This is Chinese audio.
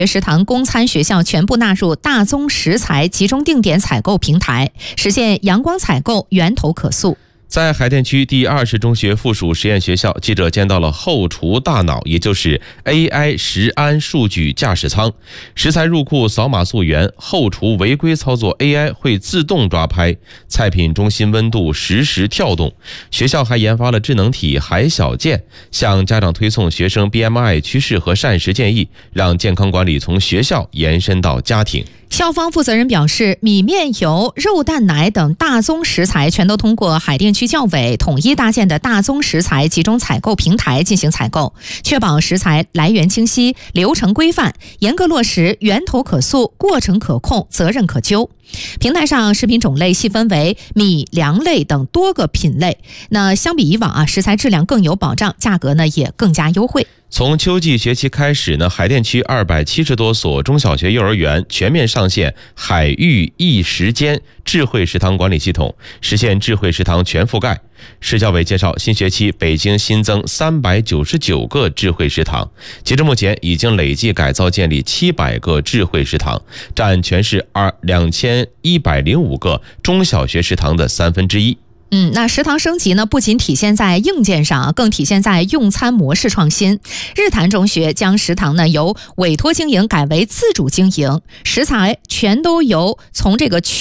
食堂供餐学校全部纳入大宗食材集中定点采购平台，实现阳光采购，源头可溯。 在海淀区第20中学附属实验学校，记者见到了后厨大脑，也就是 AI 食安数据驾驶舱。食材入库扫码溯源，后厨违规操作 AI 会自动抓拍，菜品中心温度实时跳动。学校还研发了智能体海小健，向家长推送学生 BMI 趋势和膳食建议，让健康管理从学校延伸到家庭。 校方负责人表示，米面油、肉蛋奶等大宗食材全都通过海淀区教委统一搭建的大宗食材集中采购平台进行采购，确保食材来源清晰、流程规范，严格落实源头可溯、过程可控、责任可究。平台上食品种类细分为米、粮类等多个品类，那相比以往食材质量更有保障，价格呢也更加优惠。 从秋季学期开始呢，海淀区270多所中小学幼儿园全面上线海域一时间智慧食堂管理系统，实现智慧食堂全覆盖。市教委介绍，新学期北京新增399个智慧食堂，截至目前已经累计改造建立700个智慧食堂，占全市2105个中小学食堂的1/3。 那食堂升级呢，不仅体现在硬件上，更体现在用餐模式创新。日坛中学将食堂呢由委托经营改为自主经营，食材全都由从这个